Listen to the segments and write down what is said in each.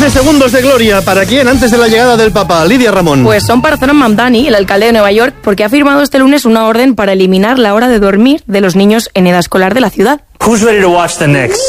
15 segundos de gloria. ¿Para quién antes de la llegada del Papa? Lidia Ramón. Pues son para Zoran Mamdani, el alcalde de Nueva York, porque ha firmado este lunes una orden para eliminar la hora de dormir de los niños en edad escolar de la ciudad. Who's ready to watch the Knicks?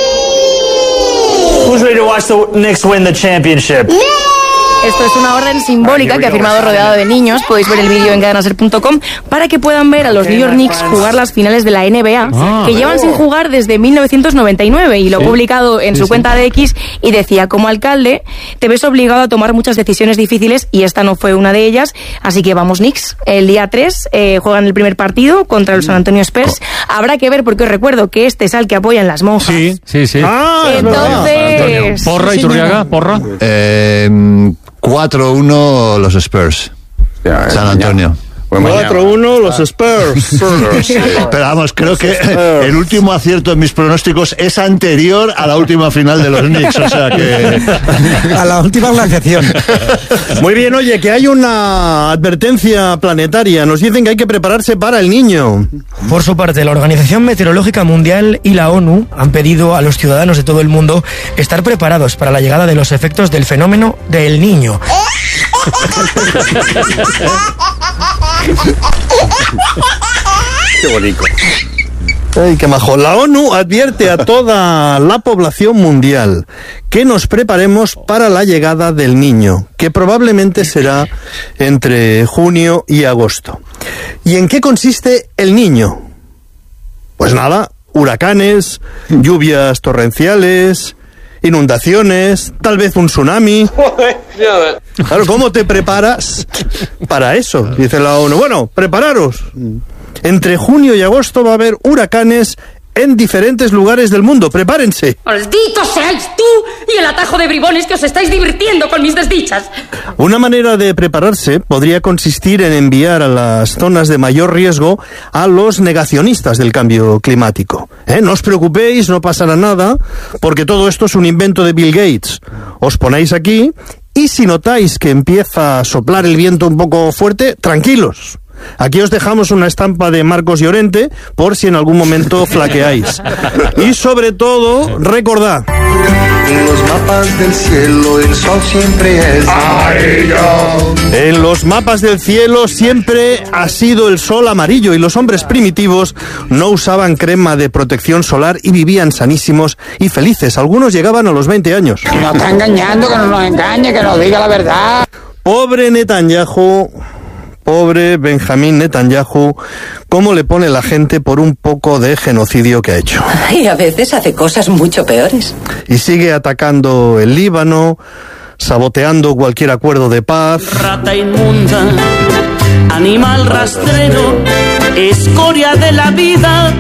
Who's ready to watch the Knicks win the championship? Esto es una orden simbólica que ha firmado rodeado de niños. Podéis ver el vídeo en cadena.ser.com para que puedan ver a los New York Knicks jugar las finales de la NBA, que llevan sin jugar desde 1999, y lo ha publicado en su cuenta de X, y decía: como alcalde te ves obligado a tomar muchas decisiones difíciles, y esta no fue una de ellas, así que vamos Knicks. El día 3 juegan el primer partido contra el San Antonio Spurs. Habrá que ver, porque os recuerdo que este es al que apoyan las monjas. Sí. Entonces... ¿Porra, Iturriaga? ¿Porra? 4-1 los Spurs. San Antonio. 4-1 los Spurs. Pero vamos, creo que el último acierto en mis pronósticos es anterior a la última final de los Knicks, o sea que... a la última glaciación. Muy bien, oye, que hay una advertencia planetaria. Nos dicen que hay que prepararse para el Niño. Por su parte, la Organización Meteorológica Mundial y la ONU han pedido a los ciudadanos de todo el mundo estar preparados para la llegada de los efectos del fenómeno del Niño. Qué bonito. Ay, qué majo. La ONU advierte a toda la población mundial que nos preparemos para la llegada del Niño, que probablemente será entre junio y agosto. ¿Y en qué consiste el Niño? Pues nada, huracanes, lluvias torrenciales, inundaciones, tal vez un tsunami. Claro, ¿cómo te preparas para eso? Dice la ONU. Bueno, prepararos. Entre junio y agosto va a haber huracanes en diferentes lugares del mundo. Prepárense. ¡Maldito seáis tú y el atajo de bribones que os estáis divirtiendo con mis desdichas! Una manera de prepararse podría consistir en enviar a las zonas de mayor riesgo a los negacionistas del cambio climático. No os preocupéis, no pasará nada, porque todo esto es un invento de Bill Gates. Os ponéis aquí y si notáis que empieza a soplar el viento un poco fuerte, tranquilos. Aquí os dejamos una estampa de Marcos Llorente por si en algún momento flaqueáis. Y sobre todo, recordad: en los mapas del cielo el sol siempre es amarillo. En los mapas del cielo siempre ha sido el sol amarillo, y los hombres primitivos no usaban crema de protección solar y vivían sanísimos y felices. Algunos llegaban a los 20 años. Nos está engañando, que no nos engañe, que nos diga la verdad. Pobre Netanyahu. Pobre Benjamín Netanyahu, cómo le pone la gente por un poco de genocidio que ha hecho. Y a veces hace cosas mucho peores. Y sigue atacando el Líbano, saboteando cualquier acuerdo de paz. Rata inmunda, animal rastrero, escoria de la vida,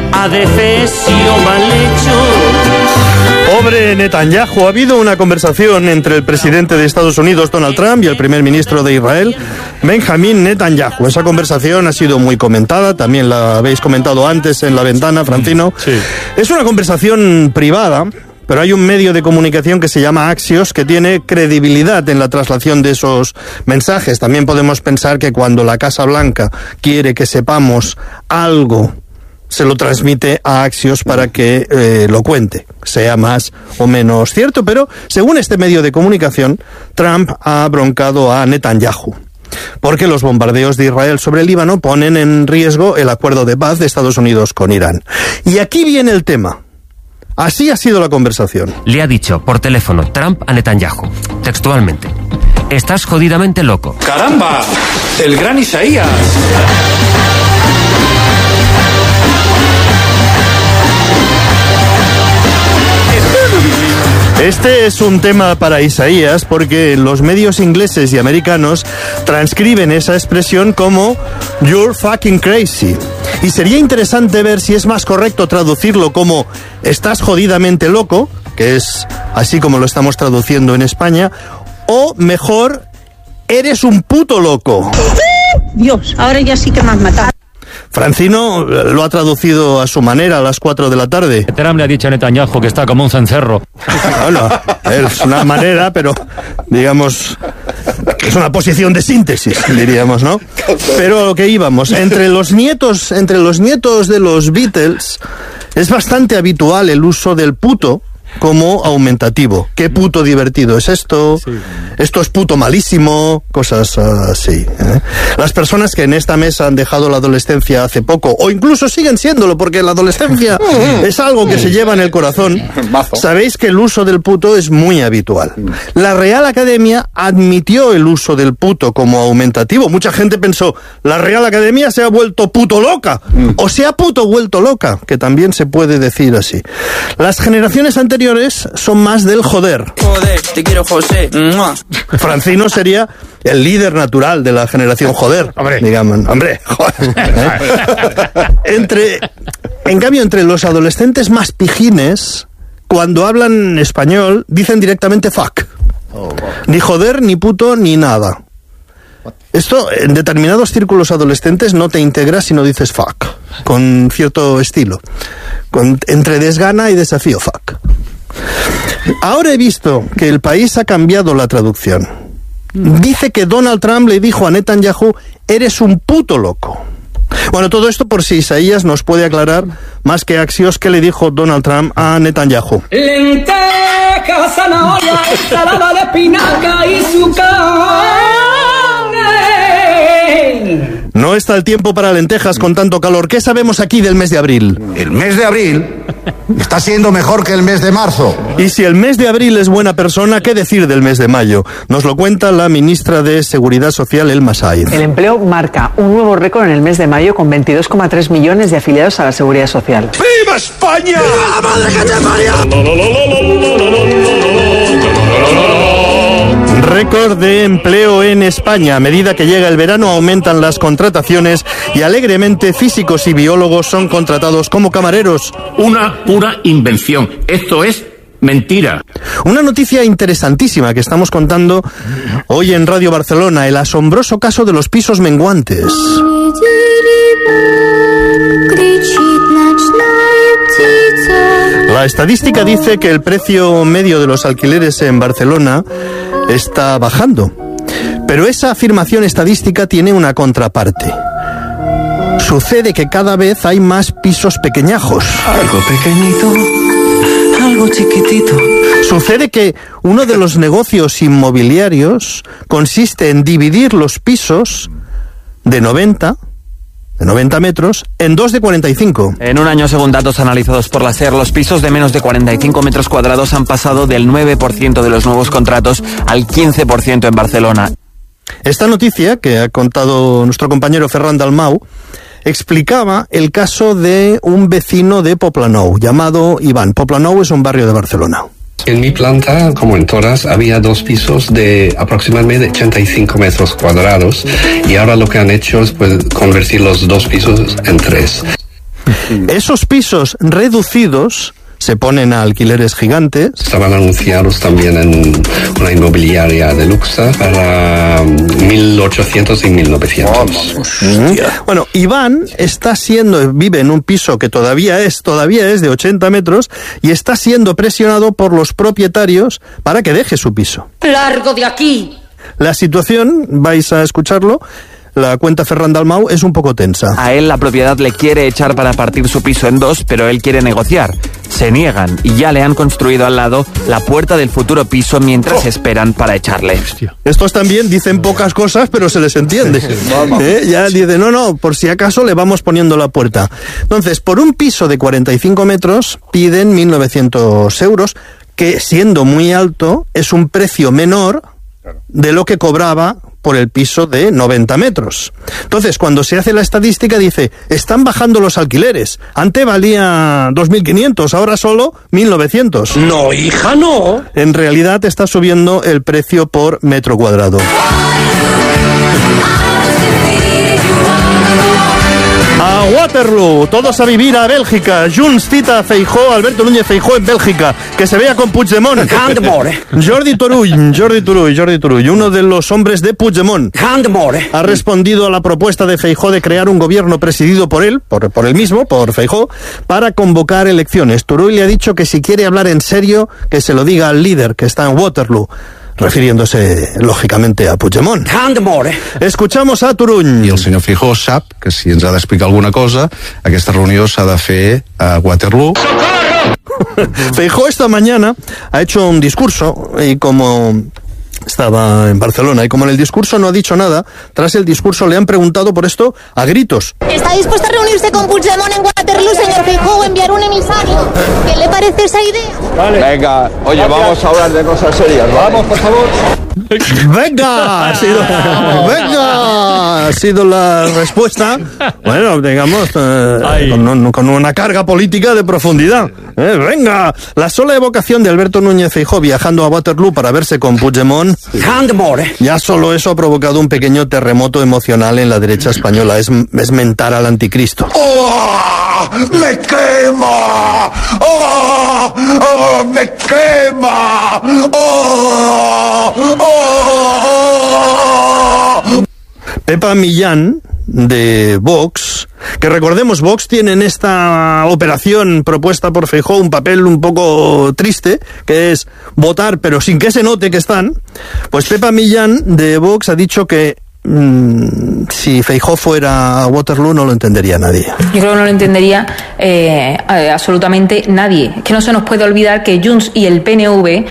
adefesio mal hecho. Pobre Netanyahu. Ha habido una conversación entre el presidente de Estados Unidos, Donald Trump, y el primer ministro de Israel, Benjamín Netanyahu. Esa conversación ha sido muy comentada, también la habéis comentado antes en La Ventana, Francino. Sí. Es una conversación privada, pero hay un medio de comunicación que se llama Axios que tiene credibilidad en la traslación de esos mensajes. También podemos pensar que cuando la Casa Blanca quiere que sepamos algo, se lo transmite a Axios para que lo cuente, sea más o menos cierto. Pero según este medio de comunicación, Trump ha broncado a Netanyahu porque los bombardeos de Israel sobre el Líbano ponen en riesgo el acuerdo de paz de Estados Unidos con Irán. Y aquí viene el tema. Así ha sido la conversación. Le ha dicho por teléfono Trump a Netanyahu, textualmente: estás jodidamente loco. ¡Caramba! ¡El gran Isaías! Este es un tema para Isaías porque los medios ingleses y americanos transcriben esa expresión como "you're fucking crazy". Y sería interesante ver si es más correcto traducirlo como "estás jodidamente loco", que es así como lo estamos traduciendo en España, o mejor, "eres un puto loco". Dios, ahora ya sí que me has matado. Francino lo ha traducido a su manera a las 4 de la tarde. Trump le ha dicho a Netanyahu que está como un cencerro. Bueno, es una manera, pero digamos, es una posición de síntesis, diríamos, ¿no? Pero a lo que íbamos, entre los nietos de los Beatles es bastante habitual el uso del puto como aumentativo. ¿Qué puto divertido es esto? Sí. Esto es puto malísimo, cosas así. Las personas que en esta mesa han dejado la adolescencia hace poco, o incluso siguen siéndolo, porque la adolescencia es algo que se lleva en el corazón, sabéis que el uso del puto es muy habitual. La Real Academia admitió el uso del puto como aumentativo. Mucha gente pensó, la Real Academia se ha vuelto puto loca, o se ha puto vuelto loca, que también se puede decir así. Las generaciones anteriores son más del joder. Joder, te quiero, José. Francino sería el líder natural de la generación joder, digamos, hombre, joder. En cambio, entre los adolescentes más pijines, cuando hablan español, dicen directamente fuck. Ni joder, ni puto, ni nada. Esto, en determinados círculos adolescentes, no te integras si no dices fuck, con cierto estilo, entre desgana y desafío, fuck. Ahora he visto que El País ha cambiado la traducción. Dice que Donald Trump le dijo a Netanyahu, eres un puto loco. Bueno, todo esto por si Isaías nos puede aclarar más que Axios qué le dijo Donald Trump a Netanyahu. Lenteja, zanahoria, ensalada de espinaca y su carne. No está el tiempo para lentejas con tanto calor. ¿Qué sabemos aquí del mes de abril? El mes de abril está siendo mejor que el mes de marzo. Y si el mes de abril es buena persona, ¿qué decir del mes de mayo? Nos lo cuenta la ministra de Seguridad Social, Elma Sainz. El empleo marca un nuevo récord en el mes de mayo con 22,3 millones de afiliados a la Seguridad Social. ¡Viva España! ¡Viva la madre que te parió! Récord de empleo en España. A medida que llega el verano aumentan las contrataciones y alegremente físicos y biólogos son contratados como camareros. Una pura invención. Esto es mentira. Una noticia interesantísima que estamos contando hoy en Radio Barcelona, el asombroso caso de los pisos menguantes. La estadística dice que el precio medio de los alquileres en Barcelona está bajando. Pero esa afirmación estadística tiene una contraparte. Sucede que cada vez hay más pisos pequeñajos. Algo pequeñito, algo chiquitito. Sucede que uno de los negocios inmobiliarios consiste en dividir los pisos de 90 metros en 2 de 45. En un año, según datos analizados por la SER, los pisos de menos de 45 metros cuadrados han pasado del 9% de los nuevos contratos al 15% en Barcelona. Esta noticia, que ha contado nuestro compañero Ferran Dalmau, explicaba el caso de un vecino de Poblenou, llamado Iván. Poblenou es un barrio de Barcelona. En mi planta, como en todas, había 2 pisos de aproximadamente 85 metros cuadrados y ahora lo que han hecho es convertir los 2 pisos en 3. Esos pisos reducidos se ponen a alquileres gigantes. Estaban anunciados también en una inmobiliaria de luxe para 1.800 y 1.900. Bueno, Iván vive en un piso que todavía es de 80 metros y está siendo presionado por los propietarios para que deje su piso. ¡Largo de aquí! La situación, vais a escucharlo, la cuenta Ferran Dalmau, es un poco tensa. A él la propiedad le quiere echar para partir su piso en 2, pero él quiere negociar. Se niegan y ya le han construido al lado la puerta del futuro piso mientras esperan para echarle. Estos también dicen pocas cosas, pero se les entiende. Ya dicen, no, por si acaso le vamos poniendo la puerta. Entonces, por un piso de 45 metros piden 1.900 euros, que siendo muy alto es un precio menor de lo que cobraba por el piso de 90 metros. Entonces, cuando se hace la estadística, dice, están bajando los alquileres. Antes valía 2.500, ahora solo 1.900. No, hija, no. En realidad está subiendo el precio por metro cuadrado. A Waterloo, todos a vivir a Bélgica. Junts cita a Feijóo, Alberto Núñez Feijóo en Bélgica. Que se vea con Puigdemont. Jordi Turull, uno de los hombres de Puigdemont, ha respondido a la propuesta de Feijóo de crear un gobierno presidido por él, por él mismo, por Feijóo, para convocar elecciones. Turull le ha dicho que si quiere hablar en serio, que se lo diga al líder que está en Waterloo, refiriéndose, lògicamente, a Puigdemont. Escuchamos a Turull. I el senyor Feijóo sap que si ens ha d'explicar alguna cosa, aquesta reunió s'ha de fer a Waterloo. ¡Socorro! Feijóo esta mañana ha hecho un discurso y como estaba en Barcelona y como en el discurso no ha dicho nada, tras el discurso le han preguntado por esto a gritos. ¿Está dispuesto a reunirse con Puigdemont en Waterloo, señor Feijóo, o enviar un emisario? ¿Qué le parece esa idea? Vale. Venga, oye, gracias. Vamos a hablar de cosas serias, ¿vale? Vamos, por favor. ¡Venga! Ha sido la respuesta, bueno, digamos, con una carga política de profundidad. ¡Venga! La sola evocación de Alberto Núñez Feijóo viajando a Waterloo para verse con Puigdemont, ya solo eso ha provocado un pequeño terremoto emocional en la derecha española. Es mentar al anticristo. ¡Oh! ¡Me quema! ¡Oh! ¡Oh! ¡Me quema! ¡Oh! ¡Oh! Pepa Millán, de Vox, que recordemos, Vox tiene en esta operación propuesta por Feijóo un papel un poco triste, que es votar pero sin que se note que están. Pues Pepa Millán, de Vox, ha dicho que si Feijóo fuera a Waterloo no lo entendería nadie. Yo creo que no lo entendería absolutamente nadie. Es que no se nos puede olvidar que Junts y el PNV